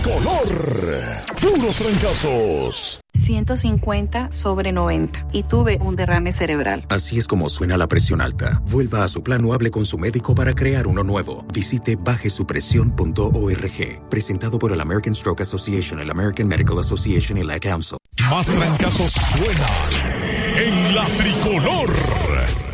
Color. Puros fracasos. 150/90 y tuve un derrame cerebral. Así es como suena la presión alta. Vuelva a su plan o hable con su médico para crear uno nuevo. Visite bajesupresión.org. Presentado por el American Stroke Association, el American Medical Association y la Council. Más fracasos suenan en la Tricolor.